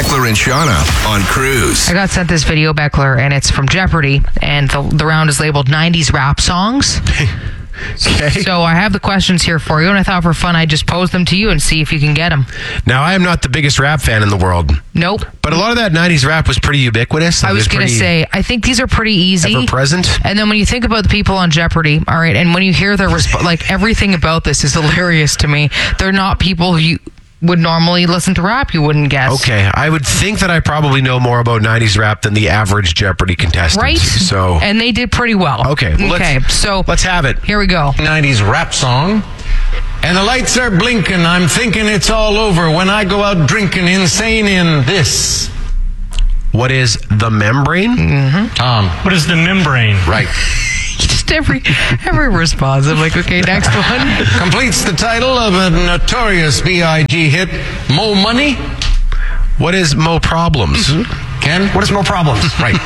Beckler and Shauna on Cruise. I got sent this video, Beckler, and it's from Jeopardy, and the round is labeled 90s rap songs. Okay. So I have the questions here for you, and I thought for fun I'd just pose them to you and see if you can get them. Now, I am not the biggest rap fan in the world, Nope. but a lot of that 90s rap was pretty ubiquitous. I was going to say, I think these are pretty easy. Ever-present. And then when you think about the people on Jeopardy, all right, and when you hear their like everything about this is hilarious to me. They're not people who you would normally listen to rap, you wouldn't guess. Okay, I would think that I probably know more about 90s rap than the average Jeopardy contestant. Right? So, And they did pretty well. okay, well, so let's have it. here we go. 90s rap song. And the lights are blinking. I'm thinking it's all over when I go out drinking insane in this. What is the membrane? Tom. What is the membrane? Right. Just every response. I'm like, okay, next one. Completes the title of a notorious B.I.G. hit, Mo Money. What is Mo Problems? Ken? What is Mo Problems? Right.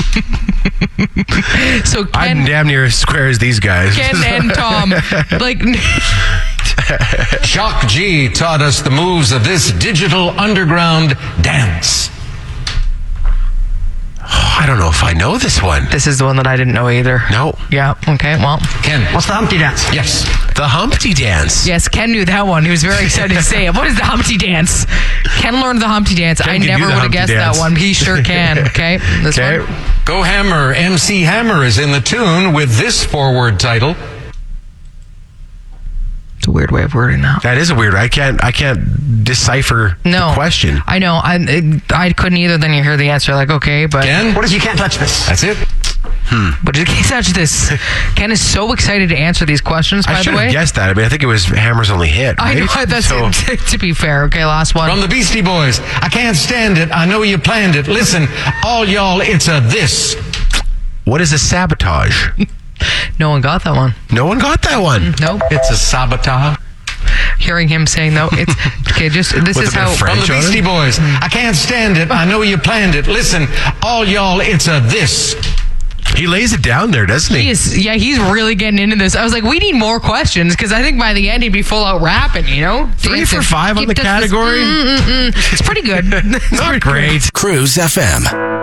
So I'm damn near as square as these guys. Ken and Tom, like, Shock G taught us the moves of this digital underground dance. I don't know if I know this one. this is the one that I didn't know either. No. Yeah. Okay. Well. Ken. What's the Humpty Dance? Yes. The Humpty Dance. Yes, Ken knew that one. He was very excited to say it. What is the Humpty Dance? Ken learned the Humpty Dance. Ken I can never do the would have Humpty guessed Dance. that one. He sure can. Okay. This Okay. one. Go Hammer. MC Hammer is in the tune with this forward title. It's a weird way of wording that. That is a weird. I can't decipher No the question. I know. I couldn't either. Then you hear the answer, like, okay, but Ken? What is You Can't Touch This? That's it. but you can't touch this. Ken is so excited to answer these questions. I By should the way, have guessed that. I mean, I think it was Hammer's only hit. I Right? know that's So, it. To be fair. Okay, last one. From the Beastie Boys. I can't stand it. I know you planned it. Listen, all y'all, it's a this. what is a sabotage? No one got that one. No one got that one. Nope. It's a sabotage. Hearing him saying no, it's okay. Just this With is a bit of how. French. From the Beastie Boys. I can't stand it. I know you planned it. Listen, all y'all, it's a this. He lays it down there, doesn't he? He's really getting into this. I was like, we need more questions because I think by the end he'd be full out rapping, you know? 3 for 5 on the category. It's pretty good. Not great. Cruise FM.